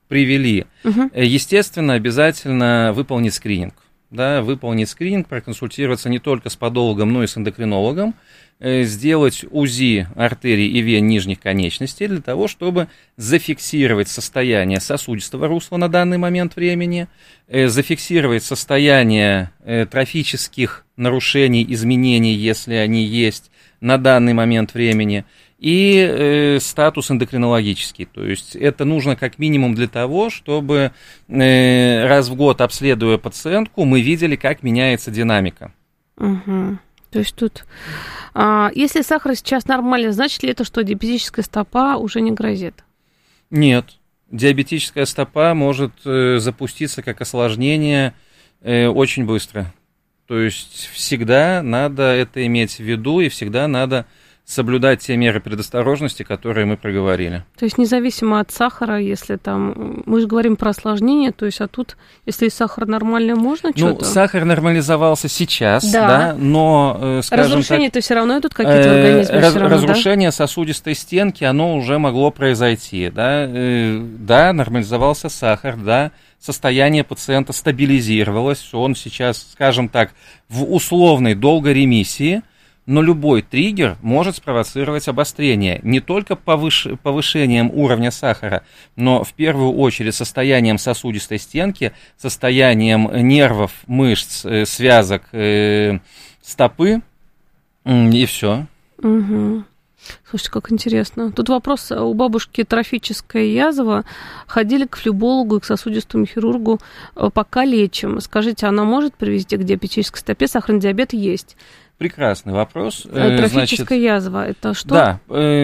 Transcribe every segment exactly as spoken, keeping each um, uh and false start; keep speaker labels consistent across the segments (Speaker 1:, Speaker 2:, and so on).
Speaker 1: привели,
Speaker 2: угу.
Speaker 1: естественно, обязательно выполнить скрининг. Да, выполнить скрининг, проконсультироваться не только с подологом, но и с эндокринологом, сделать УЗИ артерий и вен нижних конечностей для того, чтобы зафиксировать состояние сосудистого русла на данный момент времени, зафиксировать состояние трофических нарушений, изменений, если они есть на данный момент времени, и э, статус эндокринологический. То есть это нужно как минимум для того, чтобы э, раз в год, обследуя пациентку, мы видели, как меняется динамика.
Speaker 2: Угу. То есть тут... А, если сахар сейчас нормальный, значит ли это, что диабетическая стопа уже не грозит?
Speaker 1: Нет. Диабетическая стопа может э, запуститься как осложнение э, очень быстро. То есть всегда надо это иметь в виду, и всегда надо соблюдать те меры предосторожности, которые мы проговорили.
Speaker 2: То есть независимо от сахара, если там... Мы же говорим про осложнение, то есть а тут, если сахар нормальный, можно что-то?
Speaker 1: Ну, сахар нормализовался сейчас,
Speaker 2: да,
Speaker 1: да, но, э, скажем
Speaker 2: разрушения-то
Speaker 1: так...
Speaker 2: все равно идут какие-то в организме?
Speaker 1: Раз,
Speaker 2: все равно,
Speaker 1: разрушение
Speaker 2: да?
Speaker 1: сосудистой стенки, оно уже могло произойти, да, э, да, нормализовался сахар, да, состояние пациента стабилизировалось, он сейчас, скажем так, в условной долгой ремиссии, но любой триггер может спровоцировать обострение не только повыш... повышением уровня сахара, но в первую очередь состоянием сосудистой стенки, состоянием нервов, мышц, связок, э, стопы, и все.
Speaker 2: Угу. Слушайте, как интересно. Тут вопрос: у бабушки трофическая язва, ходили к флебологу и к сосудистому хирургу, пока лечим. Скажите, она может привести к диабетической стопе? Сахарный диабет есть.
Speaker 1: Прекрасный вопрос.
Speaker 2: Трофическая
Speaker 1: Значит,
Speaker 2: язва, это что?
Speaker 1: Да,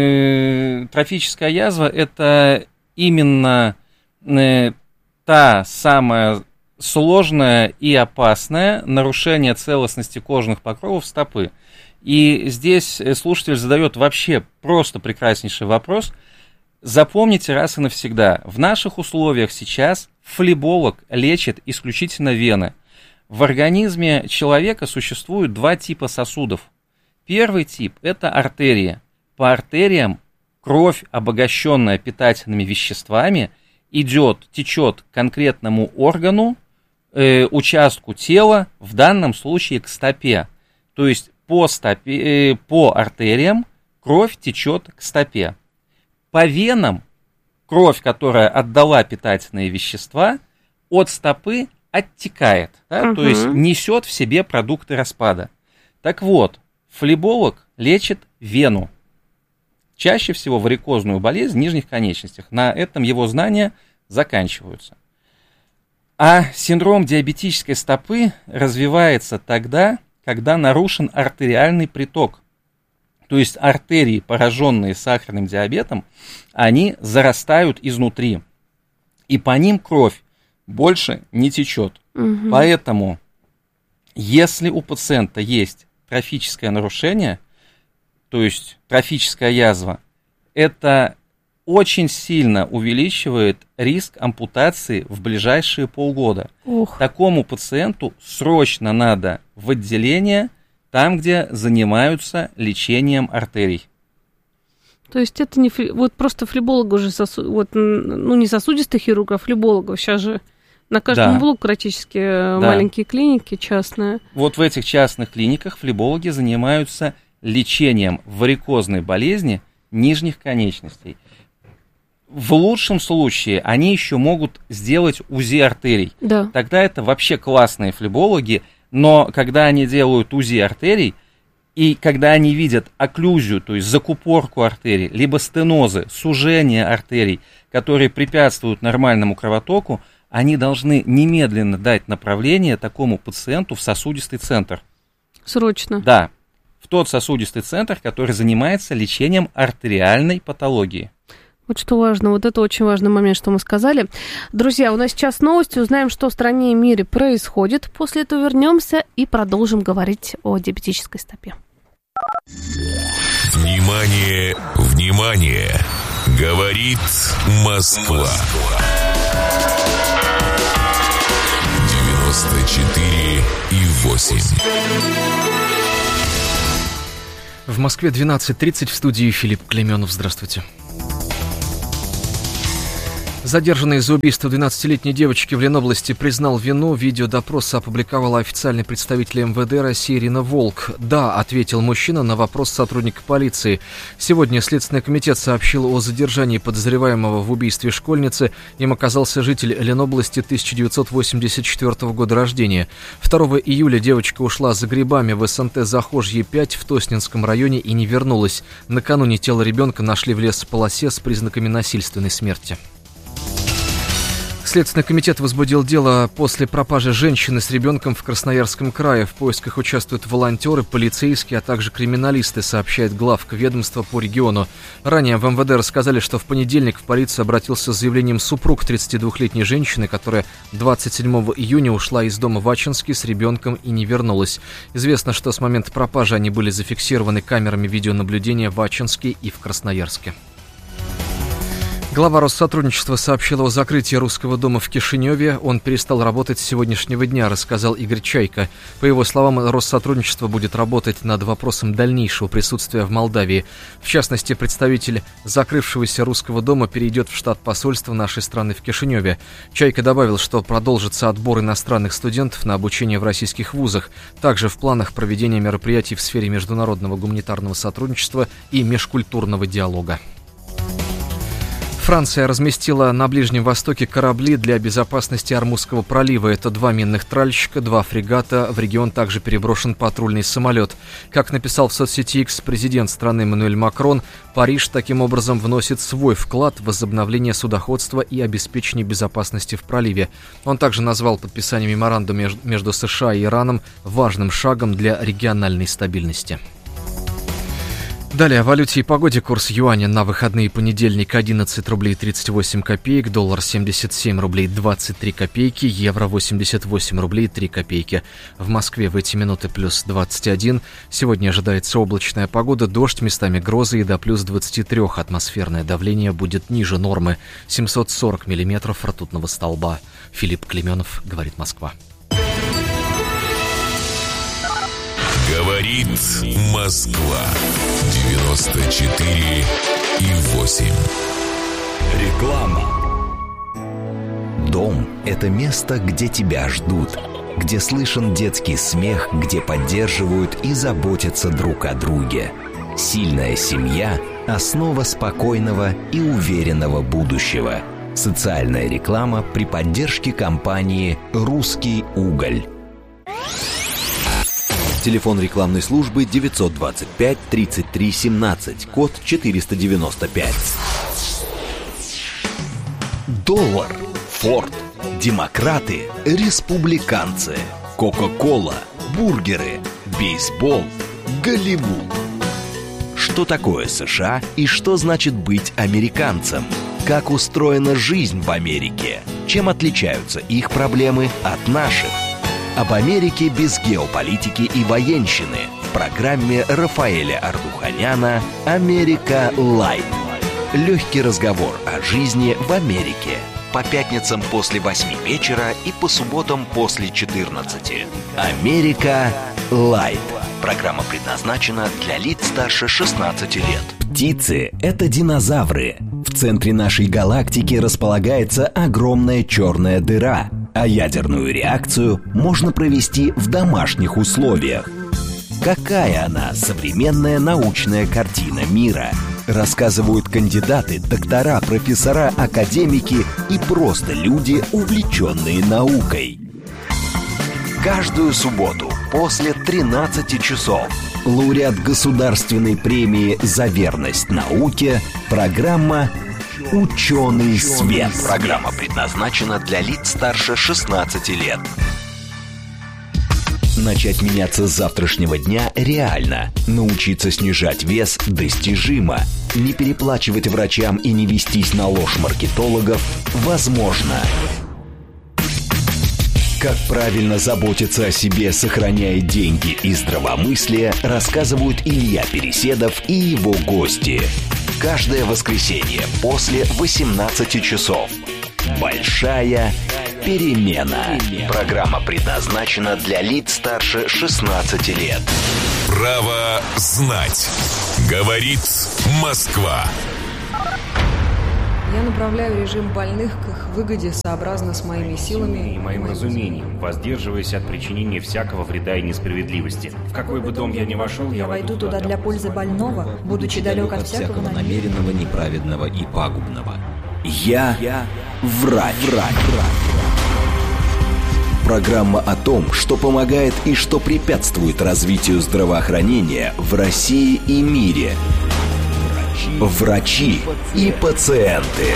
Speaker 1: э, трофическая язва – это именно э, та самая сложная и опасное нарушение целостности кожных покровов стопы. И здесь слушатель задает вообще просто прекраснейший вопрос. Запомните раз и навсегда, в наших условиях сейчас флеболог лечит исключительно вены. В организме человека существует два типа сосудов. Первый тип – это артерии. По артериям кровь, обогащенная питательными веществами, идет, течет к конкретному органу, э, участку тела, в данном случае к стопе. То есть по, стопе, э, по артериям кровь течет к стопе. По венам кровь, которая отдала питательные вещества, от стопы оттекает, да, uh-huh. то есть несет в себе продукты распада. Так вот, флеболог лечит вену. Чаще всего варикозную болезнь в нижних конечностях. На этом его знания заканчиваются. А синдром диабетической стопы развивается тогда, когда нарушен артериальный приток. То есть артерии, пораженные сахарным диабетом, они зарастают изнутри. И по ним кровь больше не течет. Угу. Поэтому, если у пациента есть трофическое нарушение, то есть трофическая язва, это очень сильно увеличивает риск ампутации в ближайшие полгода. Ух. Такому пациенту срочно надо в отделение, там, где занимаются лечением артерий.
Speaker 2: То есть это не фли... вот просто флеболога уже сосу... вот, ну не сосудистых хирургов, а флебологов. Сейчас же на каждом углу да. практически да. маленькие клиники частные.
Speaker 1: Вот в этих частных клиниках флебологи занимаются лечением варикозной болезни нижних конечностей. В лучшем случае они еще могут сделать УЗИ артерий.
Speaker 2: Да.
Speaker 1: Тогда это вообще классные флебологи, но когда они делают УЗИ артерий, и когда они видят окклюзию, то есть закупорку артерий, либо стенозы, сужение артерий, которые препятствуют нормальному кровотоку, они должны немедленно дать направление такому пациенту в сосудистый центр.
Speaker 2: Срочно?
Speaker 1: Да, в тот сосудистый центр, который занимается лечением артериальной патологии.
Speaker 2: Вот что важно, вот это очень важный момент, что мы сказали. Друзья, у нас сейчас новости, узнаем, что в стране и мире происходит. После этого вернемся и продолжим говорить о диабетической стопе.
Speaker 3: Внимание, внимание! Говорит Москва. девяносто четыре и восемь.
Speaker 4: В Москве двенадцать тридцать, в студии Филипп Клеменов. Здравствуйте. Задержанный за убийство двенадцатилетней девочки в Ленобласти признал вину. Видео допроса опубликовала официальный представитель эм вэ дэ России Ирина Волк. «Да», — ответил мужчина на вопрос сотрудника полиции. Сегодня Следственный комитет сообщил о задержании подозреваемого в убийстве школьницы. Им оказался житель Ленобласти тысяча девятьсот восемьдесят четвёртого года рождения. второго июля девочка ушла за грибами в эс эн тэ Захожье пять в Тоснинском районе и не вернулась. Накануне тело ребенка нашли в лесополосе с признаками насильственной смерти. Следственный комитет возбудил дело после пропажи женщины с ребенком в Красноярском крае. В поисках участвуют волонтеры, полицейские, а также криминалисты, сообщает главка ведомства по региону. Ранее в эм вэ дэ рассказали, что в понедельник в полицию обратился с заявлением супруг тридцатидвухлетней женщины, которая двадцать седьмого июня ушла из дома в Ачинске с ребенком и не вернулась. Известно, что с момента пропажи они были зафиксированы камерами видеонаблюдения в Ачинске и в Красноярске. Глава Россотрудничества сообщил о закрытии Русского дома в Кишиневе. Он перестал работать с сегодняшнего дня, рассказал Игорь Чайка. По его словам, Россотрудничество будет работать над вопросом дальнейшего присутствия в Молдавии. В частности, представитель закрывшегося Русского дома перейдет в штат посольства нашей страны в Кишиневе. Чайка добавил, что продолжится отбор иностранных студентов на обучение в российских вузах. Также в планах проведения мероприятий в сфере международного гуманитарного сотрудничества и межкультурного диалога. Франция разместила на Ближнем Востоке корабли для безопасности Ормузского пролива. Это два минных тральщика, два фрегата. В регион также переброшен патрульный самолет. Как написал в соцсети X президент страны Эммануэль Макрон, Париж таким образом вносит свой вклад в возобновление судоходства и обеспечение безопасности в проливе. Он также назвал подписание меморандума между США и Ираном важным шагом для региональной стабильности. Далее о валюте и погоде. Курс юаня на выходные: понедельник одиннадцать рублей тридцать восемь копеек, доллар семьдесят семь рублей двадцать три копейки, евро восемьдесят восемь рублей три копейки. В Москве в эти минуты плюс двадцать один. Сегодня ожидается облачная погода, дождь, местами грозы и до плюс двадцати трёх. Атмосферное давление будет ниже нормы. семьсот сорок миллиметров ртутного столба. Филипп Клеменов, говорит Москва.
Speaker 3: Говорит Москва. девяносто четыре и восемь.
Speaker 5: Реклама. Дом – это место, где тебя ждут, где слышен детский смех, где поддерживают и заботятся друг о друге. Сильная семья – основа спокойного и уверенного будущего. Социальная реклама при поддержке компании «Русский уголь». Телефон рекламной службы девятьсот двадцать пять тридцать три семнадцать, код четыреста девяносто пять. Доллар, Форд, демократы, республиканцы, Кока-кола, бургеры, бейсбол, Голливуд. Что такое США и что значит быть американцем? Как устроена жизнь в Америке? Чем отличаются их проблемы от наших? Об Америке без геополитики и военщины в программе Рафаэля Ардуханяна «Америка Лайт». Легкий разговор о жизни в Америке. По пятницам после восьми вечера и по субботам после четырнадцати. «Америка Лайт». Программа предназначена для лиц старше шестнадцати лет. Птицы – это динозавры. В центре нашей галактики располагается огромная черная дыра, а ядерную реакцию можно провести в домашних условиях. Какая она, современная научная картина мира? Рассказывают кандидаты, доктора, профессора, академики и просто люди, увлеченные наукой. Каждую субботу после тринадцати часов лауреат государственной премии за верность науке, программа «Ученый свет». Программа предназначена для лиц старше шестнадцати лет. Начать меняться с завтрашнего дня реально. Научиться снижать вес достижимо. Не переплачивать врачам и не вестись на ложь маркетологов возможно. Как правильно заботиться о себе, сохраняя деньги и здравомыслие, рассказывают Илья Переседов и его гости. Каждое воскресенье после восемнадцати часов. Большая перемена. Программа предназначена для лиц старше шестнадцати лет.
Speaker 3: Право знать. Говорит Москва.
Speaker 6: Я направляю режим больных к их выгоде сообразно с моими силами
Speaker 7: и моим разумением, воздерживаясь от причинения всякого вреда и несправедливости. В какой бы дом я ни вошел,
Speaker 8: я войду туда для пользы больного, будучи далек от всякого намеренного,
Speaker 5: неправедного и пагубного. Я, я врач. врач. Программа о том, что помогает и что препятствует развитию здравоохранения в России и мире. Врачи и пациенты.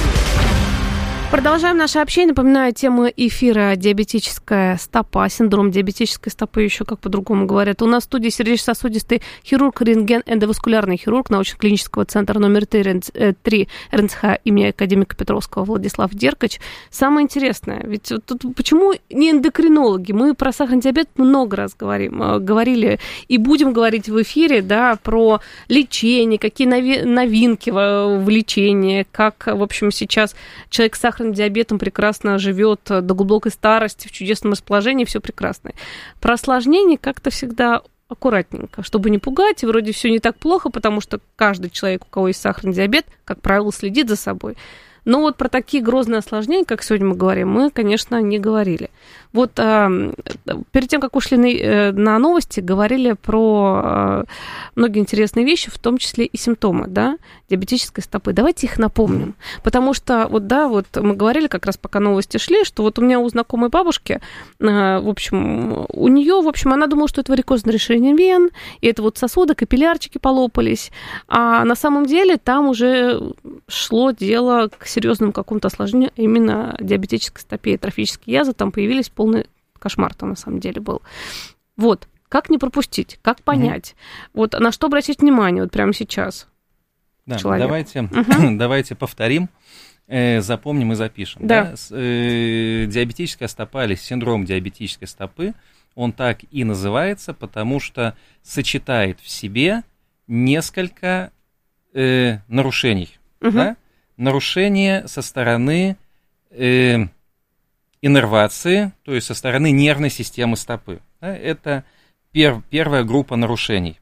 Speaker 2: Продолжаем наше общение. Напоминаю, тему эфира диабетическая стопа, синдром диабетической стопы, еще как по-другому говорят. У нас в студии сердечно-сосудистый хирург, рентген, эндоваскулярный хирург научно-клинического центра номер три эр эн цэ ха имени академика Петровского Владислав Деркач. Самое интересное, ведь тут почему не эндокринологи? Мы про сахарный диабет много раз говорим, говорили и будем говорить в эфире, да, про лечение, какие новинки в лечении, как, в общем, сейчас человек с сахарным диабетом прекрасно живет до глубокой старости, в чудесном расположении, все прекрасно. Про осложнения как-то всегда аккуратненько, чтобы не пугать, и вроде все не так плохо, потому что каждый человек, у кого есть сахарный диабет, как правило, следит за собой. Но вот про такие грозные осложнения, как сегодня мы говорим, мы, конечно, не говорили. Вот а, перед тем, как ушли на, на новости, говорили про а, многие интересные вещи, в том числе и симптомы, да, диабетической стопы. Давайте их напомним, потому что вот, да, вот мы говорили как раз, пока новости шли, что вот у меня у знакомой бабушки, а, в общем, у нее, в общем, она думала, что это варикозное решение вен, и это вот сосуды, капиллярчики полопались, а на самом деле там уже шло дело к серьезному какому-то осложнению, именно диабетической стопе, трофические язвы, там появились полный кошмар-то на самом деле был. Вот, как не пропустить, как понять, mm-hmm. вот на что обратить внимание вот прямо сейчас.
Speaker 1: Да,
Speaker 2: человек.
Speaker 1: давайте,
Speaker 2: uh-huh.
Speaker 1: давайте повторим, э, запомним и запишем.
Speaker 2: Да.
Speaker 1: Да? С, э, диабетическая стопа или синдром диабетической стопы, он так и называется, потому что сочетает в себе несколько э, нарушений. Uh-huh. Да? Нарушения со стороны э, иннервации, то есть со стороны нервной системы стопы. Да? Это пер, первая группа нарушений.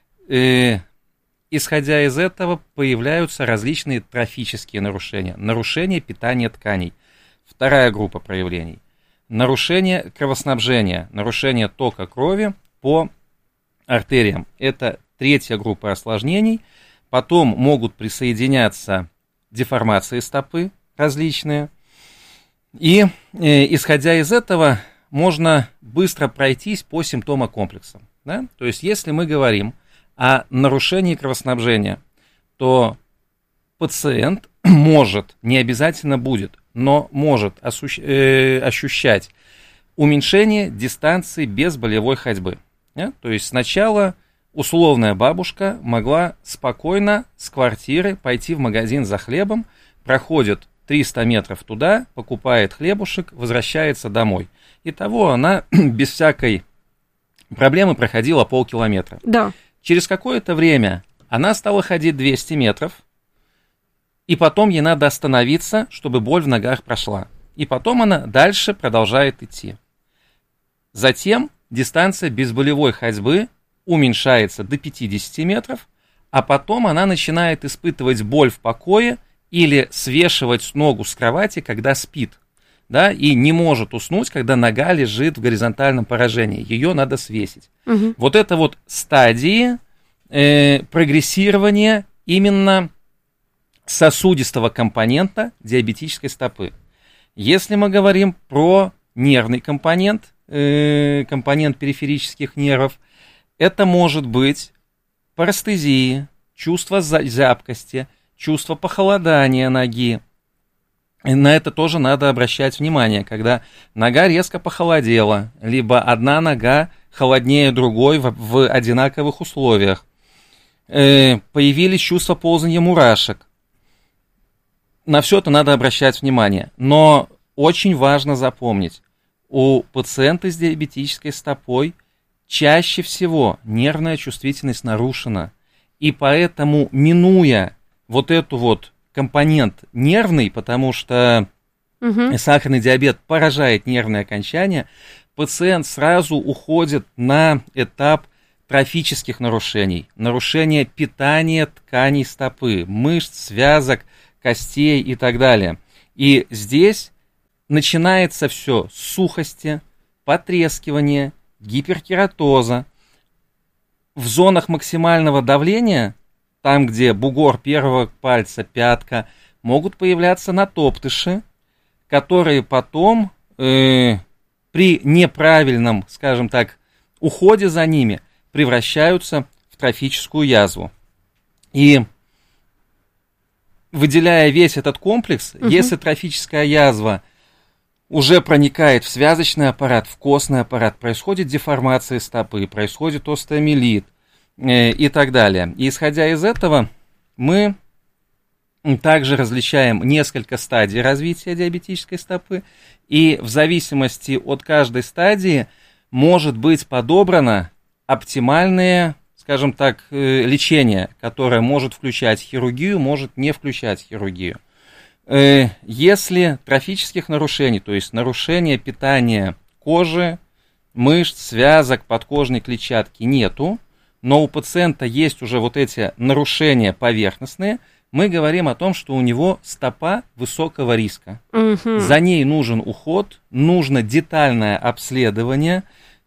Speaker 1: Э, исходя из этого появляются различные трофические нарушения. Нарушение питания тканей. Вторая группа проявлений. Нарушение кровоснабжения, нарушение тока крови по артериям. Это третья группа осложнений. Потом могут присоединяться деформации стопы различные. И, э, исходя из этого, можно быстро пройтись по симптомокомплексам. Да? То есть, если мы говорим о нарушении кровоснабжения, то пациент может, не обязательно будет, но может осущ... э, ощущать уменьшение дистанции без болевой ходьбы. Да? То есть, сначала условная бабушка могла спокойно с квартиры пойти в магазин за хлебом, проходит триста метров туда, покупает хлебушек, возвращается домой. Итого она без всякой проблемы проходила полкилометра.
Speaker 2: Да.
Speaker 1: Через какое-то время она стала ходить двести метров, и потом ей надо остановиться, чтобы боль в ногах прошла. И потом она дальше продолжает идти. Затем дистанция без болевой ходьбы уменьшается до пятидесяти метров, а потом она начинает испытывать боль в покое или свешивать ногу с кровати, когда спит, да, и не может уснуть, когда нога лежит в горизонтальном поражении. Ее надо свесить. Угу. Вот это вот стадии э, прогрессирования именно сосудистого компонента диабетической стопы. Если мы говорим про нервный компонент, э, компонент периферических нервов, это может быть парестезия, чувство зябкости, чувство похолодания ноги. И на это тоже надо обращать внимание, когда нога резко похолодела, либо одна нога холоднее другой в, в одинаковых условиях. Э, появились чувства ползания мурашек. На все это надо обращать внимание. Но очень важно запомнить, у пациента с диабетической стопой чаще всего нервная чувствительность нарушена. И поэтому, минуя вот эту вот компонент нервный, потому что угу. сахарный диабет поражает нервные окончания, пациент сразу уходит на этап трофических нарушений, нарушения питания тканей стопы, мышц, связок, костей и так далее. И здесь начинается все с сухости, потрескивания, гиперкератоза. В зонах максимального давления, там, где бугор первого пальца, пятка, могут появляться натоптыши, которые потом э, при неправильном, скажем так, уходе за ними превращаются в трофическую язву. И выделяя весь этот комплекс, угу. если трофическая язва уже проникает в связочный аппарат, в костный аппарат, происходит деформация стопы, происходит остеомиелит э, и так далее. И исходя из этого, мы также различаем несколько стадий развития диабетической стопы, и в зависимости от каждой стадии может быть подобрано оптимальное, скажем так, э, лечение, которое может включать хирургию, может не включать хирургию. Если трофических нарушений, то есть нарушения питания кожи, мышц, связок, подкожной клетчатки нету, но у пациента есть уже вот эти нарушения поверхностные, мы говорим о том, что у него стопа высокого риска. Угу. За ней нужен уход, нужно детальное обследование,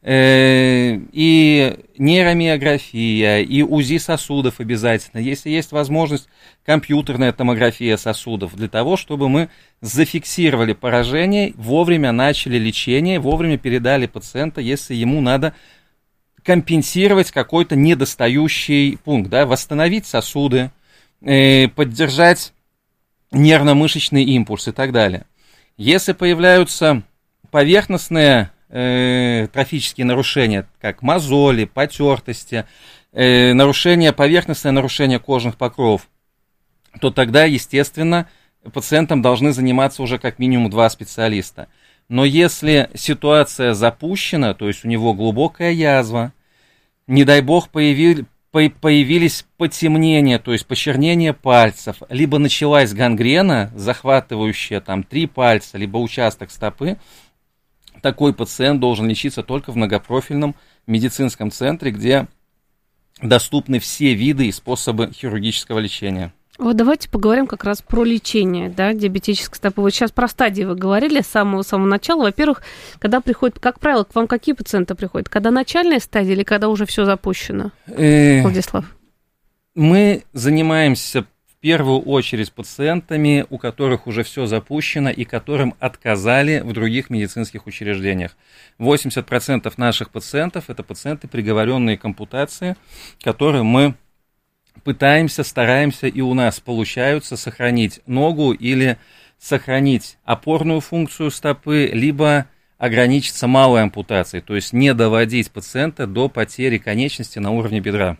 Speaker 1: и нейромиография, и УЗИ сосудов обязательно. Если есть возможность, компьютерная томография сосудов, для того, чтобы мы зафиксировали поражение, вовремя начали лечение, вовремя передали пациента, если ему надо компенсировать какой-то недостающий пункт, да, восстановить сосуды, э, поддержать нервно-мышечный импульс и так далее. Если появляются поверхностные э, трофические нарушения, как мозоли, потертости, э, нарушения, поверхностное нарушение кожных покровов, то тогда, естественно, пациентам должны заниматься уже как минимум два специалиста. Но если ситуация запущена, то есть у него глубокая язва, не дай бог появились, появились потемнения, то есть почернение пальцев, либо началась гангрена, захватывающая там три пальца, либо участок стопы, такой пациент должен лечиться только в многопрофильном медицинском центре, где доступны все виды и способы хирургического лечения.
Speaker 2: Вот давайте поговорим как раз про лечение, да, диабетической стопы. Вот сейчас про стадии вы говорили с самого-самого начала. Во-первых, когда приходят, как правило, к вам какие пациенты приходят? Когда начальная стадия или когда уже все запущено? Владислав.
Speaker 1: Мы занимаемся в первую очередь пациентами, у которых уже все запущено и которым отказали в других медицинских учреждениях. восемьдесят процентов наших пациентов – это пациенты, приговоренные к ампутации, которые мы пытаемся, стараемся, и у нас получаются сохранить ногу или сохранить опорную функцию стопы, либо ограничиться малой ампутацией, то есть не доводить пациента до потери конечности на уровне бедра.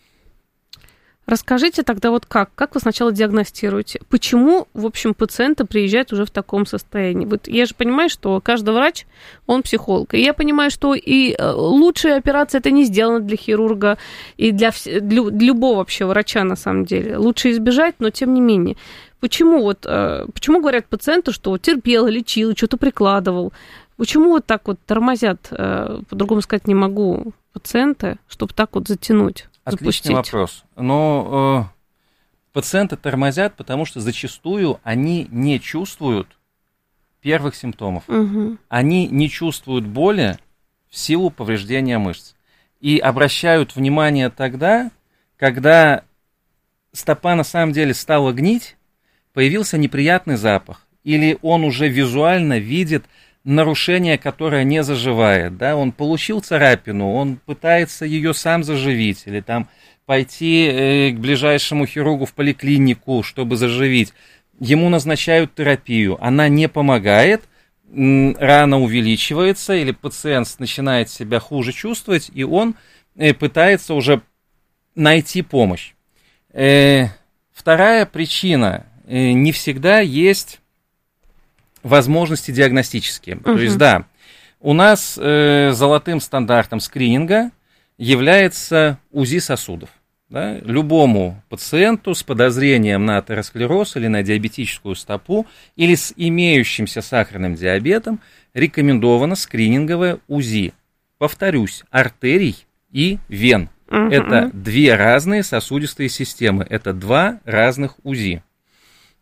Speaker 2: Расскажите тогда вот как, как вы сначала диагностируете? Почему, в общем, пациенты приезжают уже в таком состоянии? Вот я же понимаю, что каждый врач, он психолог. И я понимаю, что и лучшая операция это не сделана для хирурга и для, для, для любого вообще врача на самом деле. Лучше избежать, но тем не менее. Почему вот, почему говорят пациенту, что терпел, лечил, что-то прикладывал? Почему вот так вот тормозят, по-другому сказать не могу, пациенты, чтобы так вот затянуть?
Speaker 1: Отличный
Speaker 2: запустить.
Speaker 1: Вопрос. Но э, пациенты тормозят, потому что зачастую они не чувствуют первых симптомов. Угу. Они не чувствуют боли в силу повреждения мышц. И обращают внимание тогда, когда стопа на самом деле стала гнить, появился неприятный запах, или он уже визуально видит нарушение, которое не заживает, да, он получил царапину, он пытается ее сам заживить, или там пойти э, к ближайшему хирургу в поликлинику, чтобы заживить. Ему назначают терапию, она не помогает, м, рана увеличивается, или пациент начинает себя хуже чувствовать, и он э, пытается уже найти помощь. Э, вторая причина, э, не всегда есть возможности диагностические. Uh-huh. То есть, да, у нас э, золотым стандартом скрининга является УЗИ сосудов. Да? Любому пациенту с подозрением на атеросклероз или на диабетическую стопу или с имеющимся сахарным диабетом рекомендовано скрининговое УЗИ. Повторюсь, артерий и вен. Uh-huh. Это две разные сосудистые системы, это два разных УЗИ.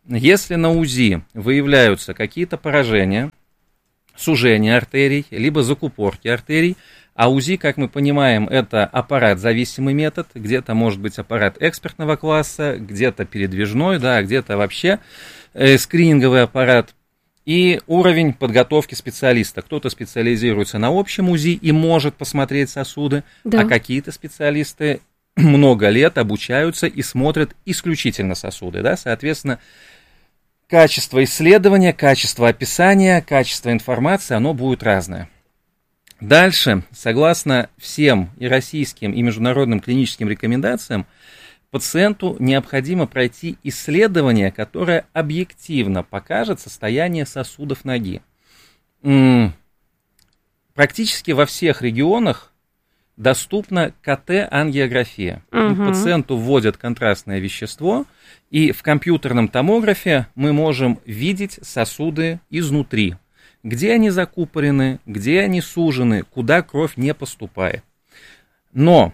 Speaker 1: Если на УЗИ выявляются какие-то поражения, сужение артерий, либо закупорки артерий, а УЗИ, как мы понимаем, это аппарат-зависимый метод, где-то может быть аппарат экспертного класса, где-то передвижной, да, где-то вообще э, скрининговый аппарат, и уровень подготовки специалиста. Кто-то специализируется на общем УЗИ и может посмотреть сосуды, да. а какие-то специалисты много лет обучаются и смотрят исключительно сосуды, да, соответственно, качество исследования, качество описания, качество информации, оно будет разное. Дальше, согласно всем и российским, и международным клиническим рекомендациям, пациенту необходимо пройти исследование, которое объективно покажет состояние сосудов ноги. М-м- практически во всех регионах доступна ка тэ-ангиография. Угу. Пациенту вводят контрастное вещество, и в компьютерном томографе мы можем видеть сосуды изнутри. Где они закупорены, где они сужены, куда кровь не поступает. Но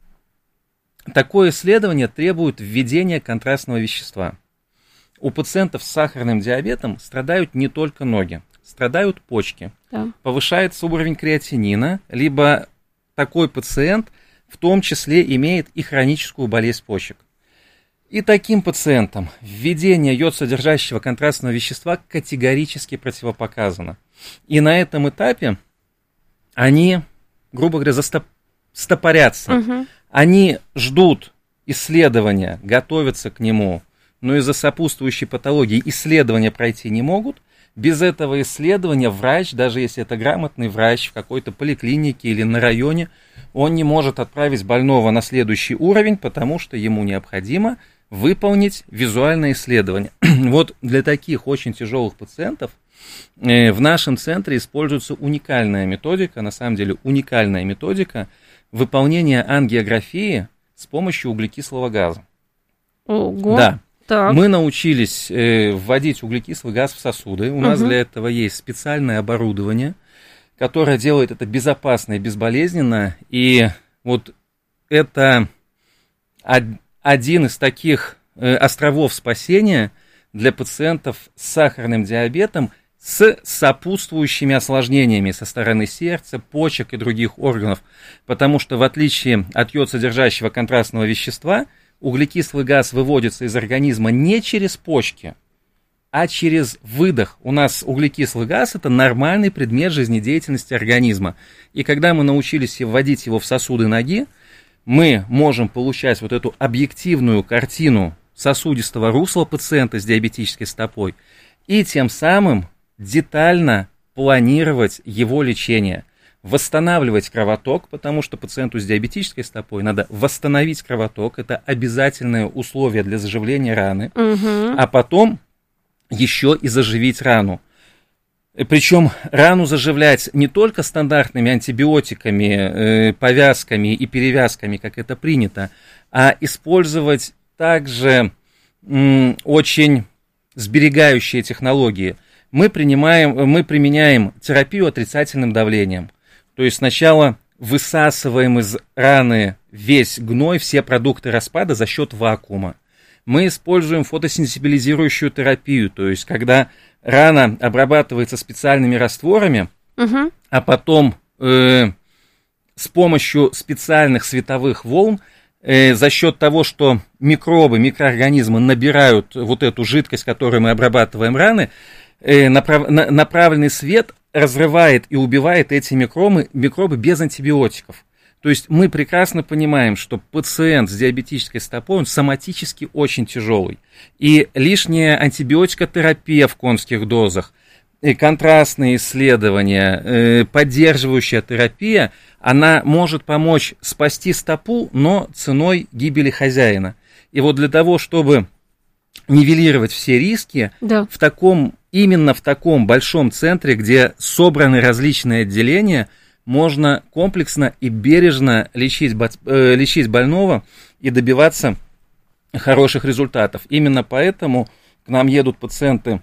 Speaker 1: такое исследование требует введения контрастного вещества. У пациентов с сахарным диабетом страдают не только ноги, страдают почки. Да. Повышается уровень креатинина, либо такой пациент в том числе имеет и хроническую болезнь почек. И таким пациентам введение йод-содержащего контрастного вещества категорически противопоказано. И на этом этапе они, грубо говоря, застопорятся. Угу. Они ждут исследования, готовятся к нему, но из-за сопутствующей патологии исследования пройти не могут. Без этого исследования врач, даже если это грамотный врач в какой-то поликлинике или на районе, он не может отправить больного на следующий уровень, потому что ему необходимо выполнить визуальное исследование. Вот для таких очень тяжелых пациентов в нашем центре используется уникальная методика, на самом деле уникальная методика выполнения ангиографии с помощью углекислого газа. Ого. Да. Так. Мы научились э, вводить углекислый газ в сосуды. У угу. нас для этого есть специальное оборудование, которое делает это безопасно и безболезненно. И вот это один из таких э, островов спасения для пациентов с сахарным диабетом с сопутствующими осложнениями со стороны сердца, почек и других органов. Потому что в отличие от йод-содержащего контрастного вещества, углекислый газ выводится из организма не через почки, а через выдох. У нас углекислый газ – это нормальный предмет жизнедеятельности организма. И когда мы научились вводить его в сосуды ноги, мы можем получать вот эту объективную картину сосудистого русла пациента с диабетической стопой и тем самым детально планировать его лечение. Восстанавливать кровоток, потому что пациенту с диабетической стопой надо восстановить кровоток, это обязательное условие для заживления раны, угу. а потом еще и заживить рану. Причем рану заживлять не только стандартными антибиотиками, э, повязками и перевязками, как это принято, а использовать также м, очень сберегающие технологии. Мы, принимаем, мы применяем терапию отрицательным давлением. То есть сначала высасываем из раны весь гной, все продукты распада за счет вакуума. Мы используем фотосенсибилизирующую терапию, то есть когда рана обрабатывается специальными растворами, угу. а потом э, с помощью специальных световых волн, э, за счет того, что микробы, микроорганизмы набирают вот эту жидкость, которой мы обрабатываем раны, э, направ, на, направленный свет разрывает и убивает эти микробы, микробы без антибиотиков. То есть мы прекрасно понимаем, что пациент с диабетической стопой, он соматически очень тяжелый. И лишняя антибиотикотерапия в конских дозах, и контрастные исследования, поддерживающая терапия, она может помочь спасти стопу, но ценой гибели хозяина. И вот для того, чтобы нивелировать все риски, да. в таком, именно в таком большом центре, где собраны различные отделения, можно комплексно и бережно лечить, э, лечить больного и добиваться хороших результатов. Именно поэтому к нам едут пациенты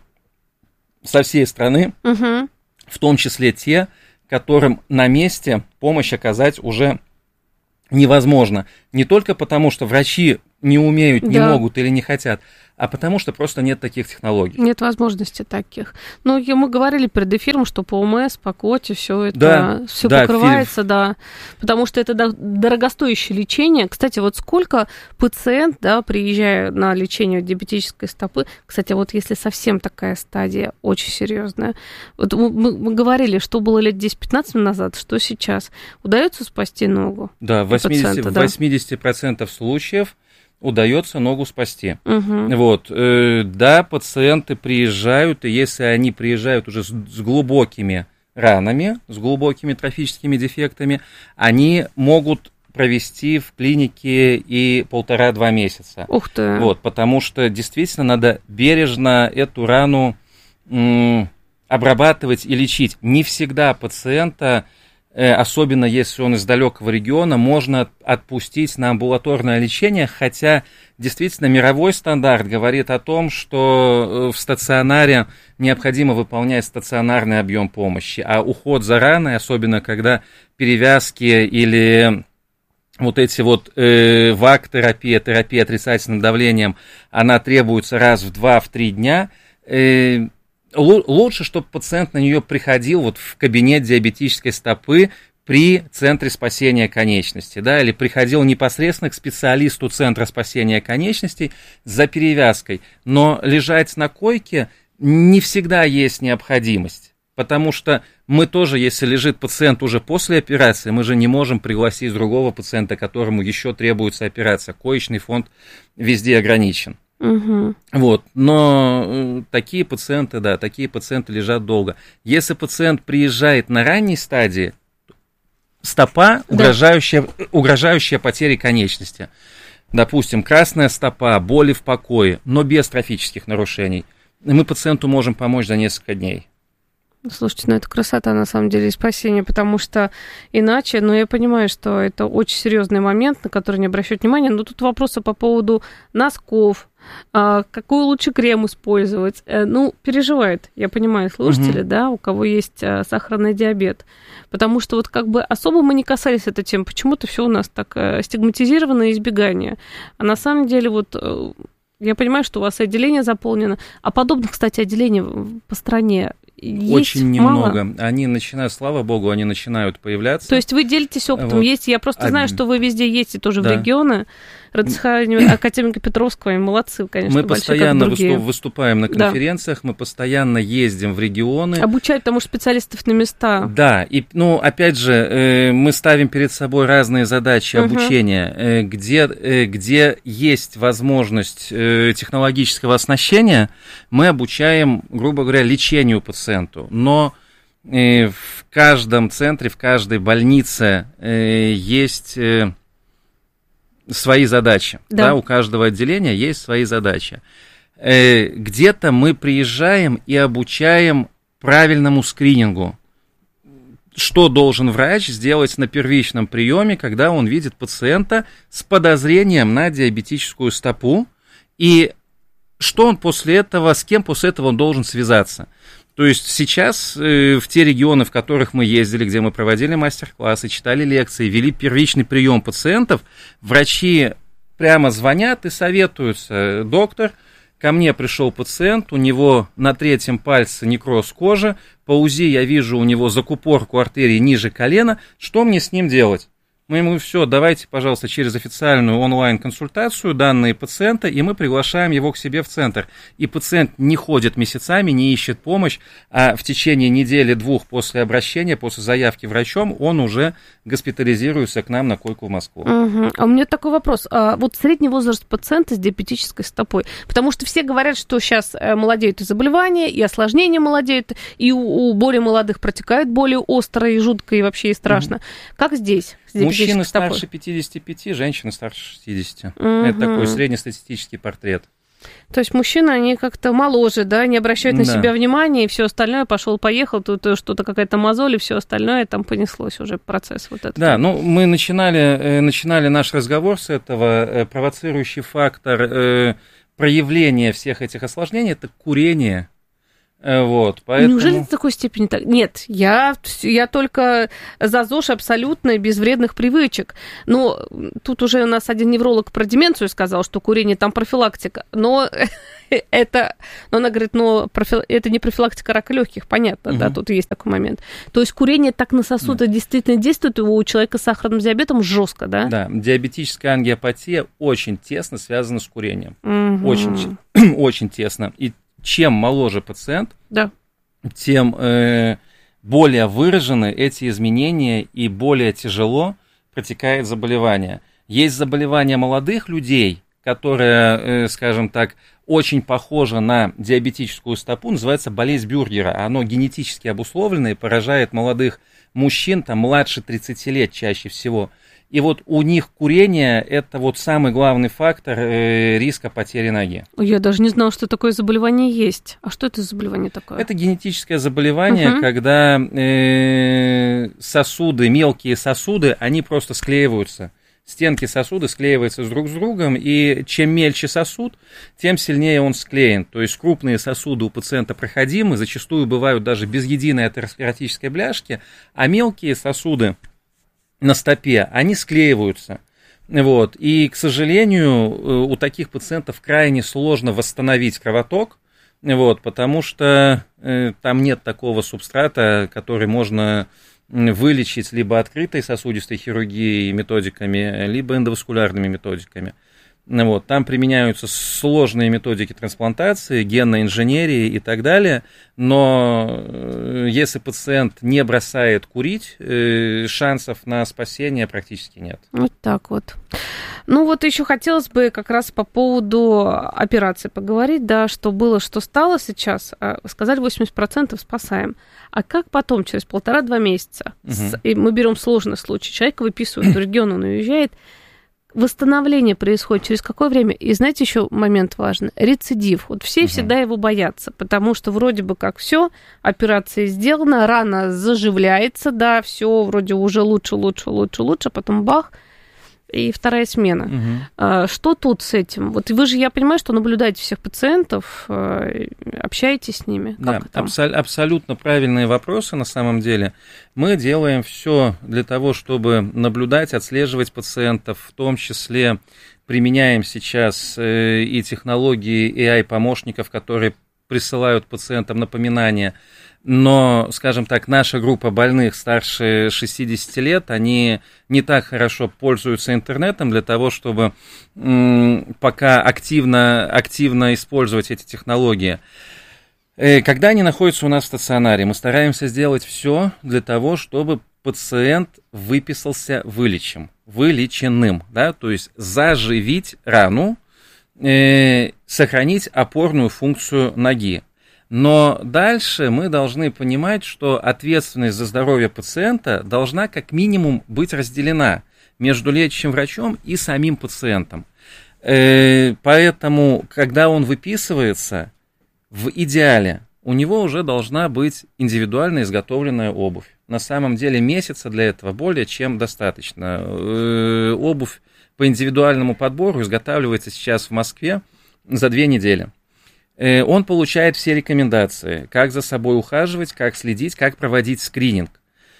Speaker 1: со всей страны, угу. в том числе те, которым на месте помощь оказать уже невозможно. Не только потому, что врачи не умеют, не
Speaker 2: Да.
Speaker 1: могут или не хотят, а потому что просто нет таких технологий.
Speaker 2: Нет возможности таких. Ну, и мы говорили перед эфиром, что по ОМС, по КОТе все это
Speaker 1: Да,
Speaker 2: все
Speaker 1: да,
Speaker 2: покрывается, да, потому что это до- дорогостоящее лечение. Кстати, вот сколько пациент, да, приезжая на лечение диабетической стопы, кстати, вот если совсем такая стадия очень серьезная, вот мы, мы- мы говорили, что было лет десять-пятнадцать назад, что сейчас, удается спасти ногу?
Speaker 1: Да, в
Speaker 2: у пациента,
Speaker 1: восемьдесят,
Speaker 2: да.
Speaker 1: в восемьдесят процентов случаев удается ногу спасти.
Speaker 2: Угу.
Speaker 1: Вот, э, да, пациенты приезжают, и если они приезжают уже с, с глубокими ранами, с глубокими трофическими дефектами, они могут провести в клинике и полтора-два месяца.
Speaker 2: Ух ты!
Speaker 1: Вот, потому что действительно надо бережно эту рану м, обрабатывать и лечить. Не всегда пациента, э, особенно если он из далекого региона, можно отпустить на амбулаторное лечение, хотя действительно мировой стандарт говорит о том, что в стационаре необходимо выполнять стационарный объем помощи, а уход за раной, особенно когда перевязки или вот эти вот э, ВАК-терапия, терапия отрицательным давлением, она требуется раз в два-три дня. Э, л- лучше, чтобы пациент на нее приходил вот в кабинет диабетической стопы при центре спасения конечности, да, или приходил непосредственно к специалисту центра спасения конечностей за перевязкой. Но лежать на койке не всегда есть необходимость. Потому что мы тоже, если лежит пациент уже после операции, мы же не можем пригласить другого пациента, которому еще требуется операция. Коечный фонд везде ограничен.
Speaker 2: Угу.
Speaker 1: Вот. Но э, такие пациенты, да, такие пациенты лежат долго. Если пациент приезжает на ранней стадии, стопа, угрожающая, да. угрожающая потерей конечности. Допустим, красная стопа, боли в покое, но без трофических нарушений. Мы пациенту можем помочь за несколько дней.
Speaker 2: Слушайте, ну это красота, на самом деле, и спасение, потому что иначе, ну я понимаю, что это очень серьезный момент, на который не обращают внимания, но тут вопросы по поводу носков, а, какой лучше крем использовать. Ну, переживает, я понимаю, слушатели, угу. да, у кого есть а, сахарный диабет, потому что вот как бы особо мы не касались этой темы, почему-то все у нас так а, стигматизировано и избегание, а на самом деле вот... Я понимаю, что у вас отделение заполнено, а подобных, кстати, отделений по стране есть
Speaker 1: очень немного.
Speaker 2: Мало?
Speaker 1: Они начинают, слава богу, они начинают появляться.
Speaker 2: То есть вы делитесь опытом,
Speaker 1: вот.
Speaker 2: Есть, я просто
Speaker 1: а...
Speaker 2: знаю, что вы везде ездите тоже
Speaker 1: да.
Speaker 2: в регионы. Академика Петровского, молодцы, конечно,
Speaker 1: мы
Speaker 2: большие,
Speaker 1: постоянно
Speaker 2: как другие.
Speaker 1: выступаем на конференциях, да. мы постоянно ездим в регионы.
Speaker 2: Обучают тому специалистов на места.
Speaker 1: Да, и, ну, опять же, мы ставим перед собой разные задачи uh-huh. обучения, где, где есть возможность технологического оснащения, мы обучаем, грубо говоря, лечению пациенту, но в каждом центре, в каждой больнице есть... свои задачи, да. Да, у каждого отделения есть свои задачи. Э, где-то мы приезжаем и обучаем правильному скринингу. Что должен врач сделать на первичном приеме, когда он видит пациента с подозрением на диабетическую стопу, и что он после этого, с кем после этого он должен связаться. То есть сейчас э, в те регионы, в которых мы ездили, где мы проводили мастер-классы, читали лекции, вели первичный прием пациентов, врачи прямо звонят и советуются: доктор, ко мне пришел пациент, у него на третьем пальце некроз кожи, по УЗИ я вижу у него закупорку артерии ниже колена, что мне с ним делать? Мы ему: все, давайте, пожалуйста, через официальную онлайн-консультацию данные пациента, и мы приглашаем его к себе в центр. И пациент не ходит месяцами, не ищет помощь, а в течение недели-двух после обращения, после заявки врачом, он уже госпитализируется к нам на койку в Москву.
Speaker 2: Угу. А у меня такой вопрос. А вот средний возраст пациента с диабетической стопой, потому что все говорят, что сейчас молодеют и заболевания, и осложнения молодеют, и у, у более молодых протекает более остро и жутко, и вообще и страшно. Угу. Как здесь?
Speaker 1: Мужчины старше пятидесяти пяти, женщины старше шестидесяти. Угу. Это такой среднестатистический портрет.
Speaker 2: То есть мужчины, они как-то моложе, да, не обращают на да. себя внимания, и все остальное, пошел-поехал, тут что-то какая-то мозоль, и все остальное, там понеслось уже процесс вот этот.
Speaker 1: Да, ну мы начинали, начинали наш разговор с этого. Провоцирующий фактор проявления всех этих осложнений – это курение. Вот, поэтому...
Speaker 2: Неужели до такой степени так? Нет, я, я только за ЗОЖ абсолютно без вредных привычек. Но тут уже у нас один невролог про деменцию сказал, что курение там профилактика. Но это... Но она говорит, но профи... это не профилактика рака легких, понятно, угу. да, тут есть такой момент. То есть курение так на сосуды да. действительно действует, у человека с сахарным диабетом жестко, да?
Speaker 1: Да, диабетическая ангиопатия очень тесно связана с курением. Угу. Очень, очень тесно. И чем моложе пациент, да. тем э, более выражены эти изменения и более тяжело протекает заболевание. Есть заболевания молодых людей, которое, э, скажем так, очень похоже на диабетическую стопу, называется болезнь Бюргера. Оно генетически обусловлено и поражает молодых мужчин, там, младше тридцати лет чаще всего. И вот у них курение – это вот самый главный фактор э, риска потери ноги.
Speaker 2: Я даже не знала, что такое заболевание есть. А что это за заболевание такое?
Speaker 1: Это генетическое заболевание, uh-huh. когда э, сосуды, мелкие сосуды, они просто склеиваются. Стенки сосуда склеиваются друг с другом, и чем мельче сосуд, тем сильнее он склеен. То есть крупные сосуды у пациента проходимы, зачастую бывают даже без единой атеросклеротической бляшки, а мелкие сосуды на стопе, они склеиваются. Вот. И, к сожалению, у таких пациентов крайне сложно восстановить кровоток, вот, потому что э, там нет такого субстрата, который можно вылечить либо открытой сосудистой хирургией методиками, либо эндоваскулярными методиками. Вот, там применяются сложные методики трансплантации, генной инженерии и так далее, но если пациент не бросает курить, шансов на спасение практически нет.
Speaker 2: Вот так вот. Ну вот еще хотелось бы как раз по поводу операции поговорить, да, что было, что стало сейчас. Сказали, восемьдесят процентов спасаем. А как потом, через полтора-два месяца, угу. с, и мы берем сложный случай, человека выписывают в регион, он уезжает, восстановление происходит через какое время? И знаете, еще момент важный. Рецидив. Вот все угу. всегда его боятся, потому что вроде бы как все, операция сделана, рана заживляется, да, все вроде уже лучше, лучше, лучше, лучше, потом бах, и вторая смена. Угу. А, что тут с этим? Вот вы же, я понимаю, что наблюдаете всех пациентов, общаетесь с ними.
Speaker 1: Как да, абсол- абсолютно правильные вопросы на самом деле. Мы делаем все для того, чтобы наблюдать, отслеживать пациентов, в том числе применяем сейчас и технологии эй ай-помощников, которые присылают пациентам напоминания. Но, скажем так, наша группа больных старше шестидесяти лет, они не так хорошо пользуются интернетом для того, чтобы м, пока активно, активно использовать эти технологии. Когда они находятся у нас в стационаре, мы стараемся сделать все для того, чтобы пациент выписался вылечим, вылеченным, да, то есть заживить рану, э, сохранить опорную функцию ноги. Но дальше мы должны понимать, что ответственность за здоровье пациента должна как минимум быть разделена между лечащим врачом и самим пациентом. Поэтому, когда он выписывается, в идеале у него уже должна быть индивидуально изготовленная обувь. На самом деле месяца для этого более чем достаточно. Обувь по индивидуальному подбору изготавливается сейчас в Москве за две недели. Он получает все рекомендации, как за собой ухаживать, как следить, как проводить скрининг.